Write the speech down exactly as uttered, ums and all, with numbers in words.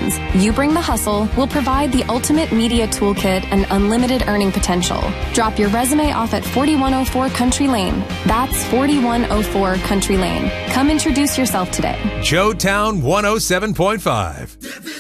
Solutions. You bring the hustle, we'll provide the ultimate media toolkit and unlimited earning potential. Drop your resume off at forty-one oh four Country Lane. That's forty-one oh four Country Lane. Come introduce yourself today. Joe Town one oh seven point five.